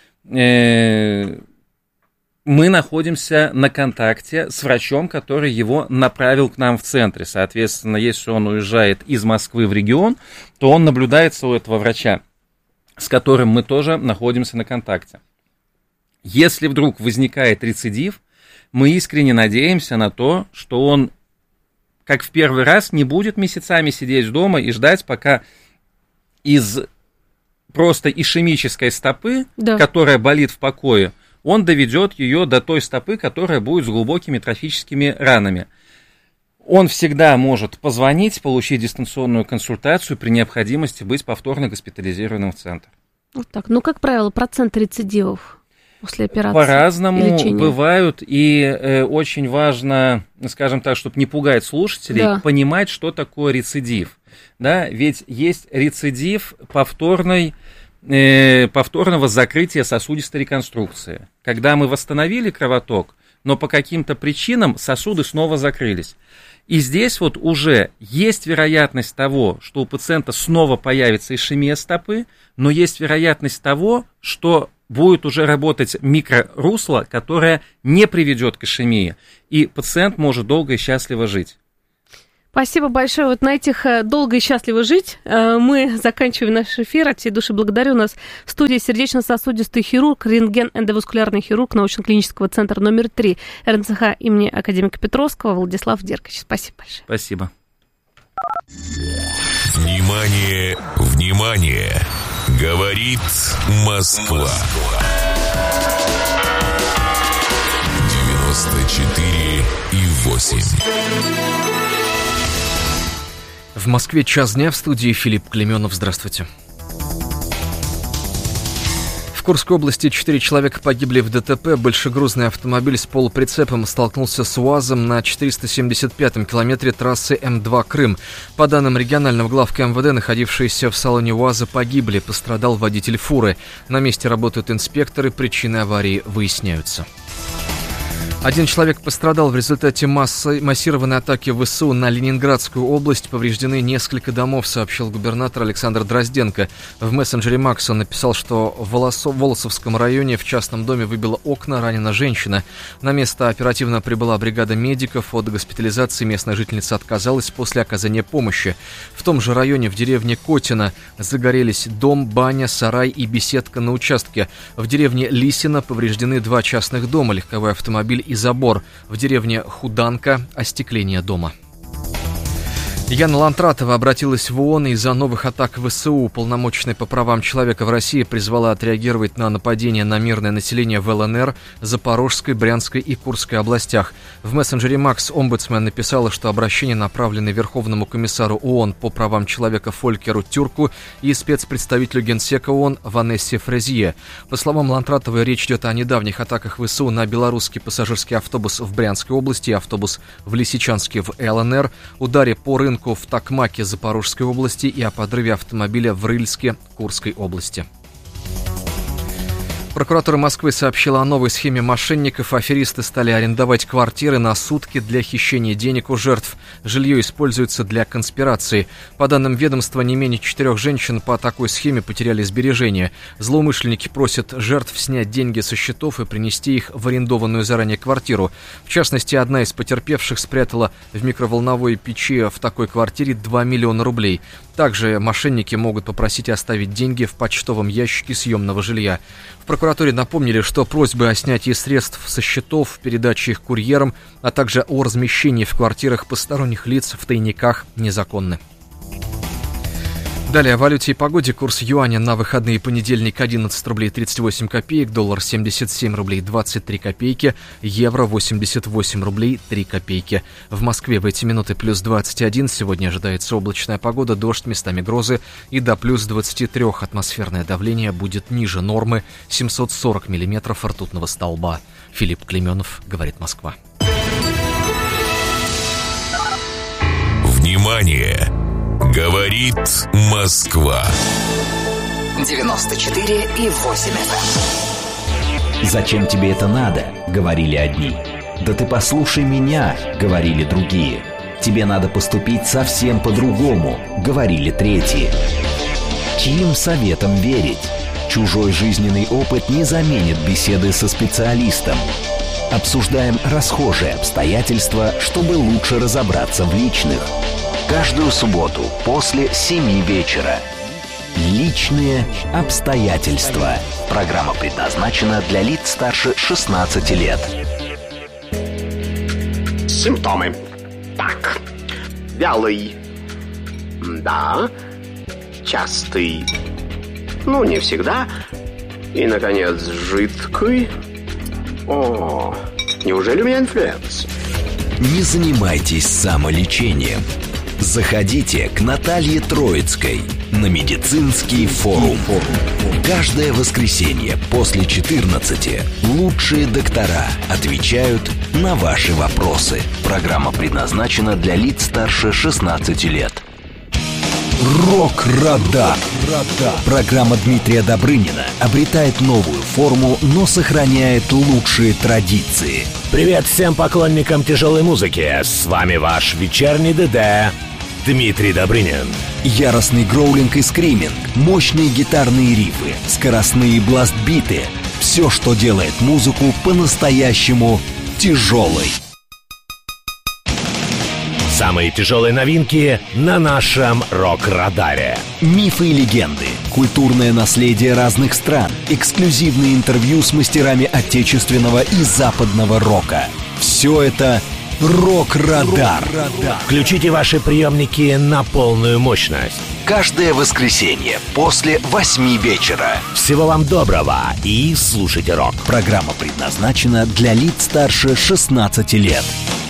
Speaker 1: Мы находимся на контакте с врачом, который его направил к нам в центре. Соответственно, если он уезжает из Москвы в регион, то он наблюдается у этого врача, с которым мы тоже находимся на контакте. Если вдруг возникает рецидив, мы искренне надеемся на то, что он, как в первый раз, не будет месяцами сидеть дома и ждать, пока из просто ишемической стопы, да. которая болит в покое, он доведет ее до той стопы, которая будет с глубокими трофическими ранами. Он всегда может позвонить, получить дистанционную консультацию, при необходимости быть повторно госпитализированным в центр.
Speaker 2: Вот так. Ну, как правило, процент рецидивов после операции?
Speaker 1: По-разному бывают, и э, очень важно, скажем так, чтобы не пугать слушателей, да. понимать, что такое рецидив. Да? Ведь есть рецидив повторной, э, повторного закрытия сосудистой реконструкции. Когда мы восстановили кровоток, но по каким-то причинам сосуды снова закрылись. И здесь вот уже есть вероятность того, что у пациента снова появится ишемия стопы, но есть вероятность того, что будет уже работать микрорусло, которое не приведет к ишемии, и пациент может долго и счастливо жить.
Speaker 2: Спасибо большое. Вот на этих «долго и счастливо жить» мы заканчиваем наш эфир. От всей души благодарю. У нас в студии сердечно-сосудистый хирург, рентген-эндоваскулярный хирург научно-клинического центра номер три эр эн цэ ха имени академика Петровского Владислав Деркач. Спасибо большое.
Speaker 1: Спасибо.
Speaker 3: Внимание, внимание! Говорит Москва. девяносто четыре и восемь.
Speaker 4: В Москве час дня, в студии Филипп Клеменов. Здравствуйте. В Курской области четыре человека погибли в дэ тэ пэ. Большегрузный автомобиль с полуприцепом столкнулся с УАЗом на четыреста семьдесят пятом километре трассы эм два Крым. По данным регионального главка эм вэ дэ, находившиеся в салоне УАЗа погибли. Пострадал водитель фуры. На месте работают инспекторы. Причины аварии выясняются. Один человек пострадал в результате массы, массированной атаки вэ эс у на Ленинградскую область. Повреждены несколько домов, сообщил губернатор Александр Дрозденко. В мессенджере Макс он написал, что в Волосо- Волосовском районе в частном доме выбило окна, ранена женщина. На место оперативно прибыла бригада медиков. От госпитализации местная жительница отказалась после оказания помощи. В том же районе в деревне Котино загорелись дом, баня, сарай и беседка на участке. В деревне Лисино повреждены два частных дома, легковой автомобиль и забор. В деревне Худанка остекление дома. Яна Лантратова обратилась в ООН из-за новых атак вэ эс у. Уполномоченная по правам человека в России призвала отреагировать на нападения на мирное население в эл эн эр, Запорожской, Брянской и Курской областях. В мессенджере Макс омбудсмен написала, что обращение направлено Верховному комиссару ООН по правам человека Фолькеру Тюрку и спецпредставителю Генсека ООН Ванессе Фрезье. По словам Лантратовой, речь идет о недавних атаках вэ эс у на белорусский пассажирский автобус в Брянской области и автобус в Лисичанске в эл эн эр, ударе по рынку в Токмаке Запорожской области и о подрыве автомобиля в Рыльске Курской области. Прокуратура Москвы сообщила о новой схеме мошенников. Аферисты стали арендовать квартиры на сутки для хищения денег у жертв. Жилье используется для конспирации. По данным ведомства, не менее четырех женщин по такой схеме потеряли сбережения. Злоумышленники просят жертв снять деньги со счетов и принести их в арендованную заранее квартиру. В частности, одна из потерпевших спрятала в микроволновой печи в такой квартире два миллиона рублей. Также мошенники могут попросить оставить деньги в почтовом ящике съемного жилья. В прокуратуре напомнили, что просьбы о снятии средств со счетов, передаче их курьерам, а также о размещении в квартирах посторонних лиц в тайниках незаконны. Далее о валюте и погоде. Курс юаня на выходные: понедельник одиннадцать рублей тридцать восемь копеек, доллар семьдесят семь рублей двадцать три копейки, евро восемьдесят восемь рублей три копейки. В Москве в эти минуты плюс двадцать один, сегодня ожидается облачная погода, дождь, местами грозы, и до плюс двадцати трёх. Атмосферное давление будет ниже нормы, семьсот сорок миллиметров ртутного столба. Филипп Клеменов, говорит Москва.
Speaker 3: Внимание! Говорит Москва.
Speaker 9: девяносто четыре и восемь эф эм.
Speaker 5: «Зачем тебе это надо?» — говорили одни. «Да ты послушай меня!» — говорили другие. «Тебе надо поступить совсем по-другому!» — говорили третьи. Чьим советом верить? Чужой жизненный опыт не заменит беседы со специалистом. Обсуждаем расхожие обстоятельства, чтобы лучше разобраться в личных. Каждую субботу после семи вечера. Личные обстоятельства. Программа предназначена для лиц старше шестнадцати лет.
Speaker 10: Симптомы. Так. Вялый. Да. Частый. Ну, не всегда. И, наконец, жидкий. О, неужели у меня инфлюенс?
Speaker 5: Не занимайтесь самолечением. Заходите к Наталье Троицкой на медицинский форум. Каждое воскресенье после четырнадцати лучшие доктора отвечают на ваши вопросы. Программа предназначена для лиц старше шестнадцати лет. Рок-Радар. Программа Дмитрия Добрынина обретает новую форму, но сохраняет лучшие традиции.
Speaker 11: Привет всем поклонникам тяжелой музыки. С вами ваш вечерний ДД Дмитрий Добрынин.
Speaker 5: Яростный гроулинг и скриминг, мощные гитарные рифы, скоростные бластбиты. Все, что делает музыку по-настоящему тяжелой.
Speaker 11: Самые тяжелые новинки на нашем Рок-Радаре.
Speaker 5: Мифы и легенды, культурное наследие разных стран, эксклюзивные интервью с мастерами отечественного и западного рока. Все это Рок-Радар.
Speaker 11: Включите ваши приемники на полную мощность.
Speaker 5: Каждое воскресенье после восьми вечера.
Speaker 11: Всего вам доброго и слушайте рок.
Speaker 5: Программа предназначена для лиц старше шестнадцати лет.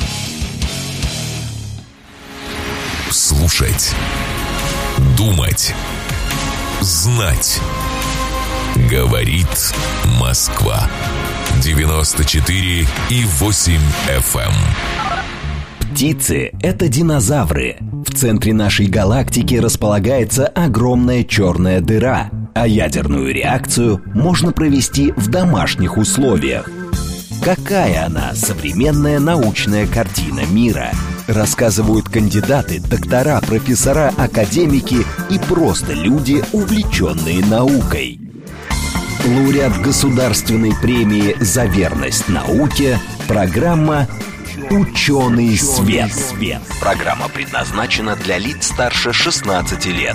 Speaker 3: Слушать, думать, знать. Говорит Москва. девяносто четыре и восемь эф эм.
Speaker 5: Птицы — это динозавры. В центре нашей галактики располагается огромная черная дыра, а ядерную реакцию можно провести в домашних условиях. Какая она, современная научная картина мира? Рассказывают кандидаты, доктора, профессора, академики и просто люди, увлеченные наукой. Лауреат Государственной премии за верность науке, программа «Ученый свет». Программа предназначена для лиц старше шестнадцати лет.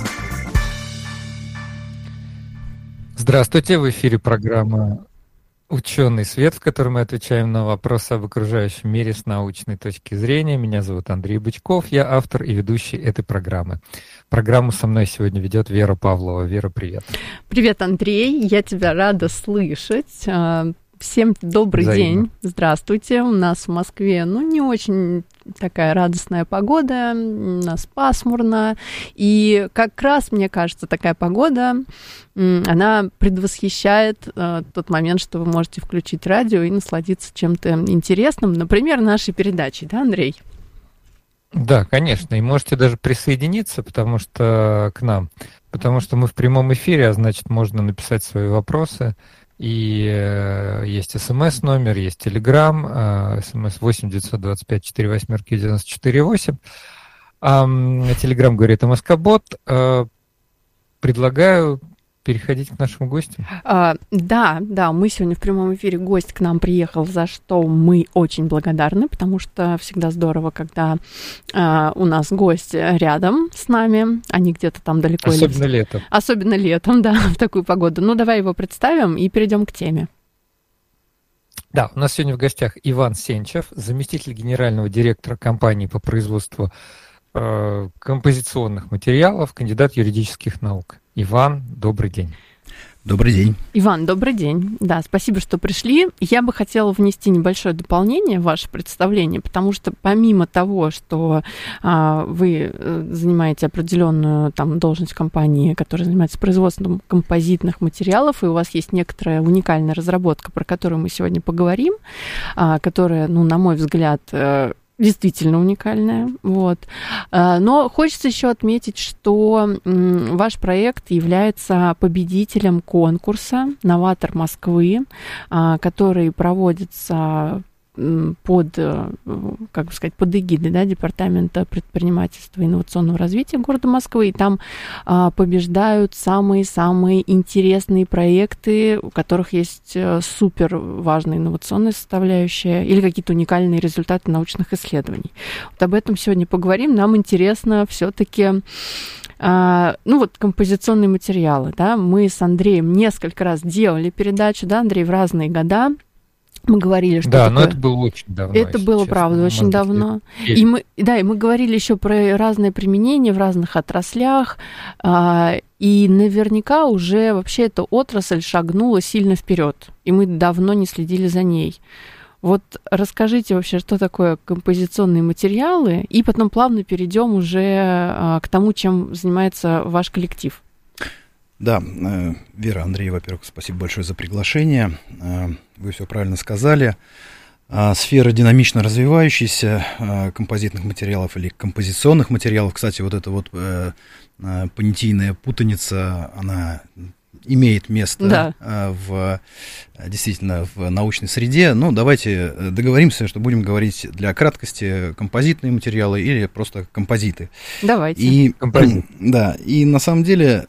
Speaker 12: Здравствуйте, в эфире программа «Ученый свет», в которой мы отвечаем на вопросы об окружающем мире с научной точки зрения. Меня зовут Андрей Бычков, я автор и ведущий этой программы. Программу со мной сегодня ведет Вера Павлова. Вера, привет.
Speaker 2: Привет, Андрей, я тебя рада слышать. Всем добрый
Speaker 12: Взаимно.
Speaker 2: день. Здравствуйте. У нас в Москве, ну, не очень такая радостная погода, у нас пасмурно. И как раз, мне кажется, такая погода, она предвосхищает э, тот момент, что вы можете включить радио и насладиться чем-то интересным, например, нашей передачей, да, Андрей?
Speaker 12: Да, конечно, и можете даже присоединиться, потому что к нам, потому что мы в прямом эфире, а значит, можно написать свои вопросы. И э, есть смс-номер, есть телеграм, э, смс восемь девятьсот двадцать пять сорок восемь девяносто четыре восемь. А телеграм говорит МСК-бот. Э, предлагаю переходить к нашему гостю.
Speaker 2: А, да, да, мы сегодня в прямом эфире, гость к нам приехал, за что мы очень благодарны, потому что всегда здорово, когда а, у нас гость рядом с нами, а не где-то там далеко.
Speaker 12: Особенно или... летом.
Speaker 2: Особенно летом, да, в такую погоду. Ну, давай его представим и перейдем к теме.
Speaker 12: Да, у нас сегодня в гостях Иван Сенчев, заместитель генерального директора компании по производству э, композиционных материалов, кандидат юридических наук. Иван, добрый день.
Speaker 13: Добрый день.
Speaker 2: Иван, добрый день. Да, спасибо, что пришли. Я бы хотела внести небольшое дополнение в ваше представление, потому что помимо того, что а, вы занимаете определенную там должность в компании, которая занимается производством композитных материалов, и у вас есть некоторая уникальная разработка, про которую мы сегодня поговорим, а, которая, ну, на мой взгляд, действительно уникальная, вот. Но хочется еще отметить, что ваш проект является победителем конкурса «Новатор Москвы», который проводится под, как бы сказать, под эгидой, да, Департамента предпринимательства и инновационного развития города Москвы, и там а, побеждают самые-самые интересные проекты, у которых есть супер важная инновационная составляющая или какие-то уникальные результаты научных исследований. Вот об этом сегодня поговорим. Нам интересно все-таки, а, ну вот, композиционные материалы, да, мы с Андреем несколько раз делали передачу, да, Андрей, в разные года. Мы говорили, что
Speaker 12: да,
Speaker 2: такое...
Speaker 12: но это было очень давно.
Speaker 2: Это было, честно, правда, очень давно. И мы, да, и мы говорили еще про разное применение в разных отраслях, а, и наверняка уже вообще эта отрасль шагнула сильно вперед, и мы давно не следили за ней. Вот расскажите вообще, что такое композиционные материалы, и потом плавно перейдем уже а, к тому, чем занимается ваш коллектив.
Speaker 13: Да, Вера, Андрей, во-первых, спасибо большое за приглашение. Вы все правильно сказали. сфера динамично развивающаяся композитных материалов или композиционных материалов. Кстати, вот эта вот понятийная путаница, она имеет место да. в, действительно в научной среде. Ну, давайте договоримся, что будем говорить для краткости композитные материалы или просто композиты.
Speaker 2: Давайте.
Speaker 13: И, Композит. Да, и на самом деле,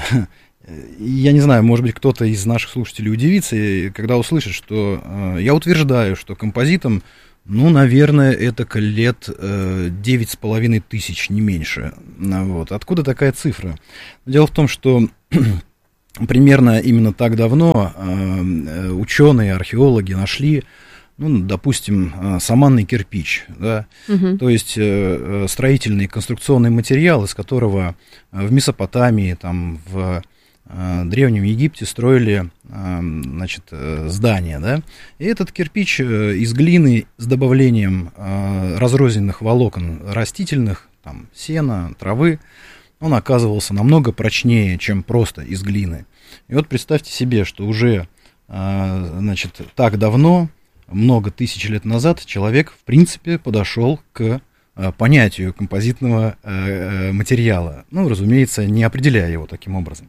Speaker 13: я не знаю, может быть, кто-то из наших слушателей удивится, когда услышит, что я утверждаю, что композитам, ну, наверное, это лет девять с половиной тысяч, не меньше. Вот. Откуда такая цифра? Дело в том, что примерно именно так давно э, ученые, археологи нашли, ну, допустим, э, саманный кирпич, да, угу. то есть э, строительный конструкционный материал, из которого в Месопотамии, там, в э, Древнем Египте строили э, значит, э, здания, да, и этот кирпич э, из глины с добавлением э, разрозненных волокон растительных, там, сена, травы, он оказывался намного прочнее, чем просто из глины. И вот представьте себе, что уже, значит, так давно, много тысяч лет назад, человек, в принципе, подошел к понятию композитного материала. Ну, разумеется, не определяя его таким образом.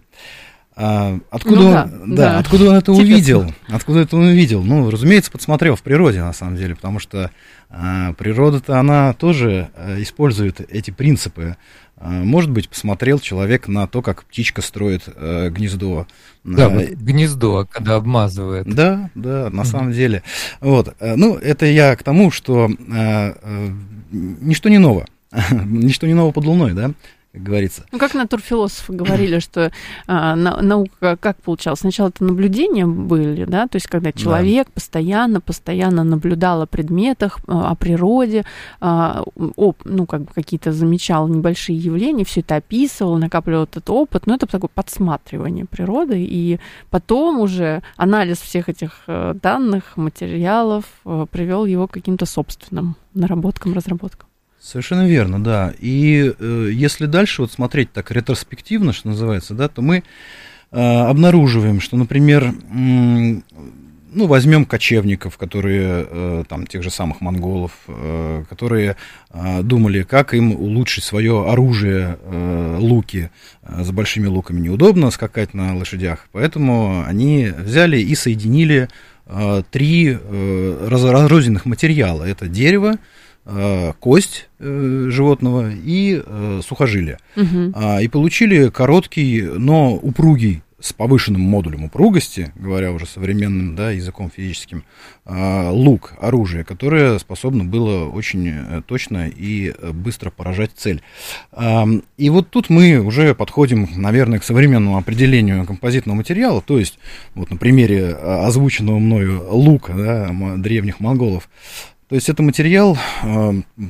Speaker 13: Откуда, ну, да, он, да, да. откуда он это Интересно. увидел? Откуда это он увидел? Ну, разумеется, подсмотрел в природе, на самом деле, потому что а, природа-то, она тоже а, использует эти принципы. А, может быть, посмотрел человек на то, как птичка строит а, гнездо.
Speaker 12: Да, а, вот гнездо, когда обмазывает.
Speaker 13: Да, да, на mm-hmm. самом деле. Вот, а, ну, это я к тому, что а, а, ничто не ново. Ничто не ново под луной, да? Как говорится.
Speaker 2: Ну, как натурфилософы говорили, что а, на, наука как получалось? Сначала это наблюдения были, да, то есть когда человек да. постоянно, постоянно наблюдал о предметах, о природе, а, о, ну, как бы какие-то замечал небольшие явления, все это описывал, накапливал этот опыт, но это такое подсматривание природы, и потом уже анализ всех этих данных, материалов привел его к каким-то собственным наработкам, разработкам.
Speaker 13: Совершенно верно, да. И э, если дальше вот смотреть так ретроспективно, что называется, да, то мы э, обнаруживаем, что, например, м, ну, возьмем кочевников, которые, э, там, тех же самых монголов, э, которые э, думали, как им улучшить свое оружие, э, луки. С большими луками неудобно скакать на лошадях, поэтому они взяли и соединили э, три э, разрозненных материала. Это дерево, кость э, животного и э, сухожилие. Угу. А, и получили короткий, но упругий, с повышенным модулем упругости, говоря уже современным, да, языком физическим, э, лук, оружие, которое способно было очень точно и быстро поражать цель. Э, и вот тут мы уже подходим, наверное, к современному определению композитного материала, то есть вот на примере озвученного мною лука, да, древних монголов. То есть это материал, э,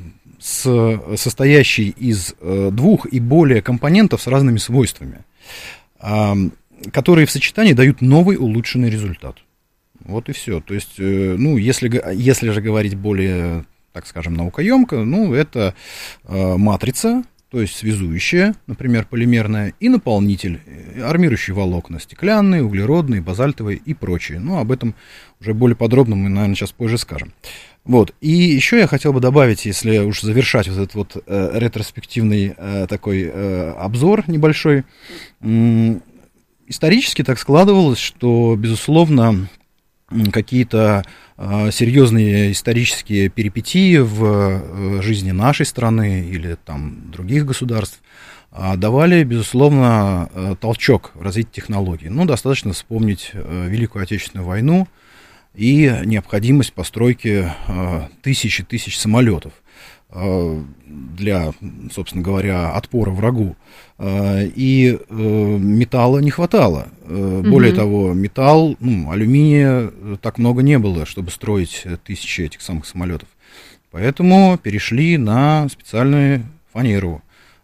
Speaker 13: с, состоящий из э, двух и более компонентов с разными свойствами, э, которые в сочетании дают новый улучшенный результат. Вот и все. То есть, э, ну, если, если же говорить более, так скажем, наукоемко, ну, это э, матрица, то есть связующая, например, полимерная, и наполнитель, армирующие волокна, стеклянные, углеродные, базальтовые и прочие. Ну, об этом уже более подробно мы, наверное, сейчас позже скажем. Вот. И еще я хотел бы добавить, если уж завершать вот этот вот э, ретроспективный э, такой э, обзор небольшой, э, исторически так складывалось, что, безусловно, какие-то э, серьезные исторические перипетии в э, жизни нашей страны или там других государств э, давали, безусловно, э, толчок в развитии технологий. Ну, достаточно вспомнить э, Великую Отечественную войну и необходимость постройки э, тысяч и тысяч самолетов э, для, собственно говоря, отпора врагу. Э, и э, металла не хватало. Э, более mm-hmm. того, металл, ну, алюминия так много не было, чтобы строить тысячи этих самых самолетов. Поэтому перешли на специальную фанеру,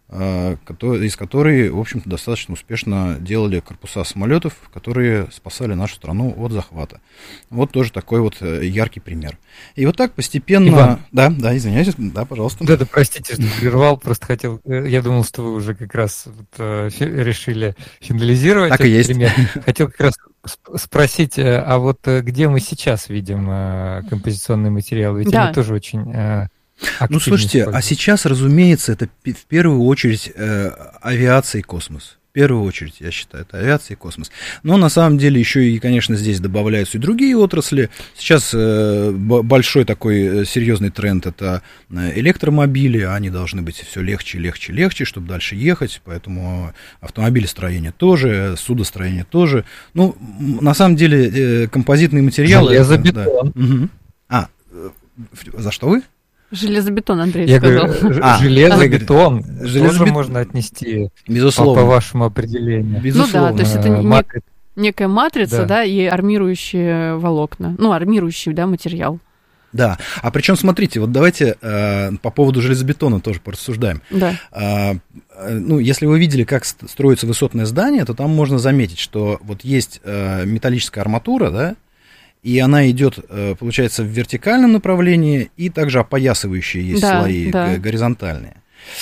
Speaker 13: из которой, в общем-то, достаточно успешно делали корпуса самолетов, которые спасали нашу страну от захвата. Вот тоже такой вот яркий пример. И вот так постепенно...
Speaker 12: Иван.
Speaker 13: Да, да, извиняюсь, да, пожалуйста.
Speaker 12: Да, да, простите, что прервал, просто хотел... Я думал, что вы уже как раз вот, решили финализировать
Speaker 13: так
Speaker 12: этот
Speaker 13: и есть.
Speaker 12: пример. Хотел как раз спросить, а вот где мы сейчас видим композиционный материал? Ведь
Speaker 2: да.
Speaker 12: они тоже очень
Speaker 13: Ну, слушайте, а сейчас, разумеется, это в первую очередь э, авиация и космос. В первую очередь, я считаю, это авиация и космос. Но на самом деле еще и, конечно, здесь добавляются и другие отрасли. Сейчас э, большой такой серьезный тренд — это электромобили. Они должны быть все легче, легче, легче, чтобы дальше ехать. Поэтому автомобилестроение тоже, судостроение тоже. Ну, на самом деле, э, композитные материалы...
Speaker 12: Железобетон.
Speaker 13: Да. Угу. А, за что вы?
Speaker 2: Железобетон, Андрей
Speaker 12: Я
Speaker 2: сказал.
Speaker 12: Говорю, а, железобетон
Speaker 13: железобет...
Speaker 12: тоже можно отнести,
Speaker 13: безусловно,
Speaker 12: по, по вашему определению.
Speaker 13: Безусловно.
Speaker 2: Ну да, то есть это
Speaker 12: Матри...
Speaker 2: некая матрица, да. да, и армирующие волокна, ну, армирующий, да, материал.
Speaker 13: Да, а причем, смотрите, вот давайте э, по поводу железобетона тоже порассуждаем.
Speaker 2: Да.
Speaker 13: Э, ну, если вы видели, как строится высотное здание, то там можно заметить, что вот есть э, металлическая арматура, да, и она идет, получается, в вертикальном направлении, и также опоясывающие есть
Speaker 2: да,
Speaker 13: слои
Speaker 2: да.
Speaker 13: горизонтальные.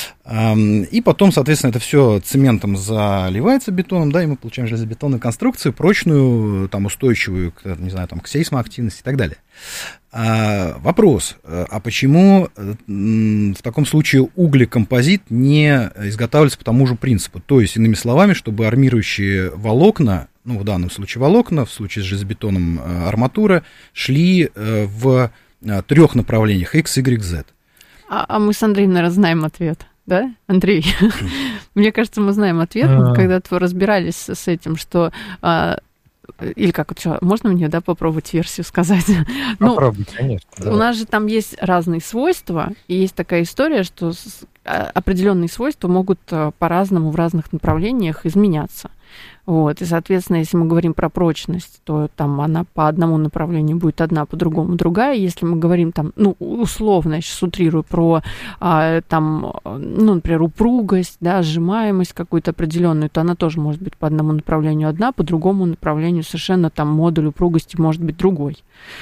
Speaker 13: И потом, соответственно, это все цементом заливается бетоном, да, и мы получаем железобетонную конструкцию, прочную, там, устойчивую, к, не знаю, там, к сейсмоактивности и так далее. А, вопрос, а почему в таком случае углекомпозит не изготавливается по тому же принципу? То есть, иными словами, чтобы армирующие волокна, ну, в данном случае волокна, в случае с железобетоном арматура, шли в трех направлениях X, Y, Z.
Speaker 2: А, а мы с Андреем, наверное, знаем ответ, да, Андрей? Мне кажется, мы знаем ответ, когда-то вы разбирались с этим, что... Или как, что, можно мне, да, попробовать версию сказать?
Speaker 12: Попробуй, ну, конечно.
Speaker 2: Да. У нас же там есть разные свойства, и есть такая история, что определенные свойства могут по-разному в разных направлениях изменяться. Вот, и, соответственно, если мы говорим про прочность, то там она по одному направлению будет одна, по другому другая. Если мы говорим там, ну, условно, я сейчас утрирую, про а, там, ну, например, упругость, да, сжимаемость какую-то определенную, то она тоже может быть по одному направлению одна, по другому направлению совершенно там модуль упругости может быть другой.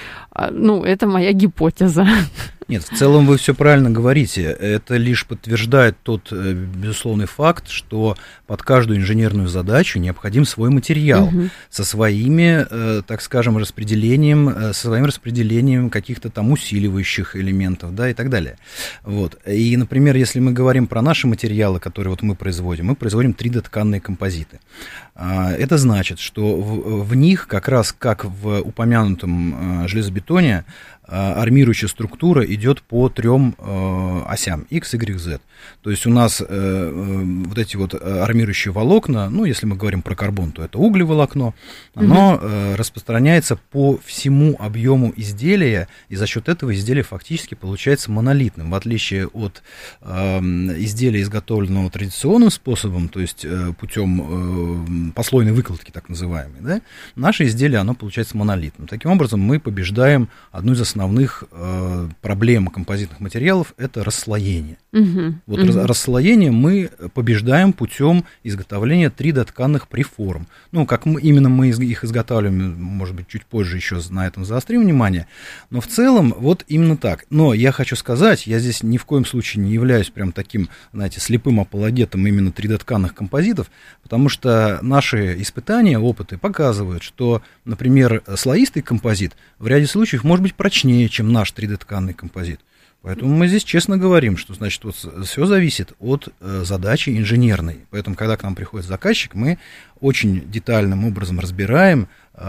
Speaker 2: А, ну, это моя гипотеза.
Speaker 13: Нет, в целом вы все правильно говорите. Это лишь подтверждает тот безусловный факт, что под каждую инженерную задачу необходим свой материал угу. со своими, э, так скажем, распределением, э, со своим распределением каких-то там усиливающих элементов, да, и так далее. Вот. И, например, если мы говорим про наши материалы, которые вот мы производим, мы производим три дэ-тканные композиты. А, это значит, что в, в них, как раз как в упомянутом э, железобетоне, армирующая структура идет по трем э, осям X, Y, Z. То есть у нас э, э, вот эти вот армирующие волокна, ну, если мы говорим про карбон, то это углеволокно, оно угу. э, распространяется по всему объему изделия, и за счет этого изделие фактически получается монолитным, в отличие от э, изделия, изготовленного традиционным способом, то есть э, путем э, послойной выкладки, так называемой, да, наше изделие, оно получается монолитным. Таким образом, мы побеждаем одну из основных основных э, проблем композитных материалов — это расслоение. Uh-huh. Вот uh-huh. расслоение мы побеждаем путем изготовления три дэ-тканных преформ. Ну, как мы, именно мы их изготавливаем, может быть, чуть позже еще на этом заострим внимание, но в целом вот именно так. Но я хочу сказать, я здесь ни в коем случае не являюсь прям таким, знаете, слепым апологетом именно три дэ-тканных композитов, потому что наши испытания, опыты показывают, что, например, слоистый композит в ряде случаев может быть прочнее, чем наш три дэ-тканный композит. Поэтому мы здесь честно говорим, что, значит, вот все зависит от э, задачи инженерной. Поэтому, когда к нам приходит заказчик, мы очень детальным образом разбираем,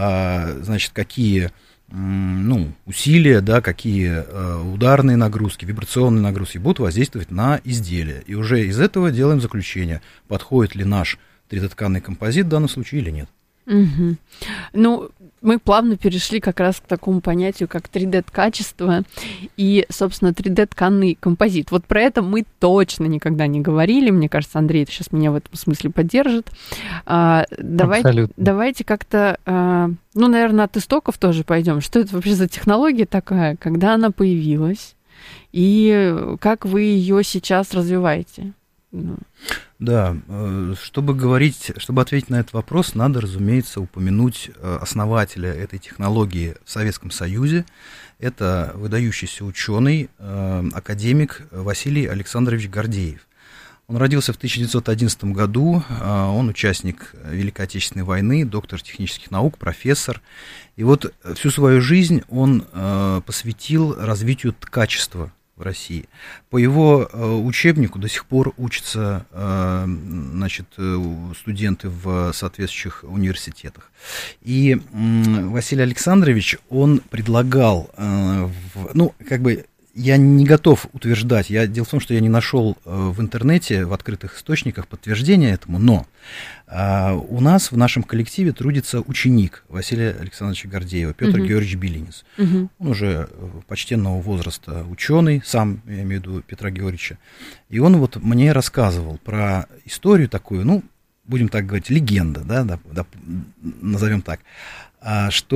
Speaker 13: э, значит, какие э, ну, усилия, да, какие э, ударные нагрузки, вибрационные нагрузки будут воздействовать на изделие. И уже из этого делаем заключение, подходит ли наш три дэ-тканный композит в данном случае или нет.
Speaker 2: Угу. Ну, мы плавно перешли как раз к такому понятию, как три дэ-качество и, собственно, три дэ-тканный композит. Вот про это мы точно никогда не говорили. Мне кажется, Андрей сейчас меня в этом смысле поддержит. А, давай, давайте как-то, а, ну, наверное, от истоков тоже пойдем. Что это вообще за технология такая, когда она появилась, и как вы ее сейчас развиваете?
Speaker 13: Да, чтобы говорить, чтобы ответить на этот вопрос, надо, разумеется, упомянуть основателя этой технологии в Советском Союзе. Это выдающийся ученый, академик Василий Александрович Гордеев. Он родился в тысяча девятьсот одиннадцатом году, он участник Великой Отечественной войны, доктор технических наук, профессор. И вот всю свою жизнь он посвятил развитию ткачества в России. По его учебнику до сих пор учатся, значит, студенты в соответствующих университетах. И Василий Александрович, он предлагал, ну, как бы, я не готов утверждать, я, дело в том, что я не нашел в интернете, в открытых источниках подтверждения этому, но а, у нас в нашем коллективе трудится ученик Василия Александровича Гордеева, Петр uh-huh. Георгиевич Белинец. Uh-huh. Он уже почтенного возраста ученый, сам, я имею в виду Петра Георгиевича, и он вот мне рассказывал про историю такую, ну, будем так говорить, легенда, да, да, да, назовем так, что